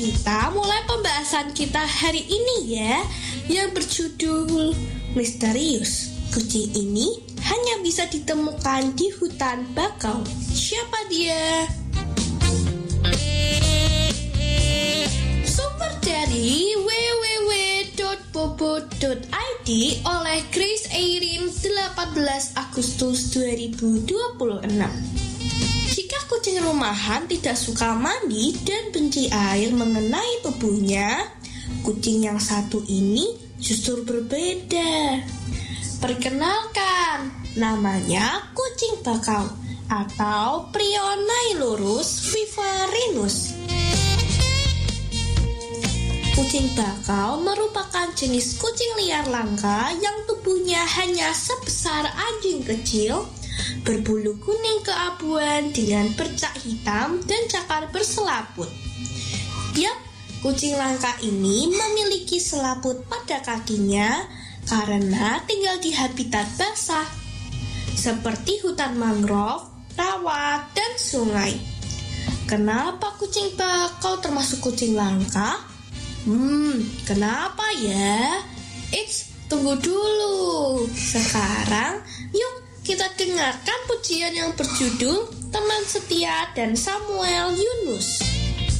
kita mulai pembahasan kita hari ini ya, yang berjudul Misterius. Kucing ini hanya bisa ditemukan di hutan bakau. Siapa dia? Sumber dari www.bobo.id oleh Grace Eirin 18 Agustus 2026. Jika kucing rumahan tidak suka mandi dan benci air mengenai tubuhnya, kucing yang satu ini justru berbeda. Perkenalkan, namanya kucing bakau atau Prionailurus vivarinus. Kucing bakau merupakan jenis kucing liar langka yang tubuhnya hanya sebesar anjing kecil, berbulu kuning keabuan dengan bercak hitam dan cakar berselaput. Yap, kucing langka ini memiliki selaput pada kakinya karena tinggal di habitat basah, seperti hutan mangrove, rawa, dan sungai. Kenapa kucing bakau termasuk kucing langka? Kenapa ya? Tunggu dulu. Sekarang, yuk kita dengarkan pujian yang berjudul Teman Setia dan Samuel Yunus.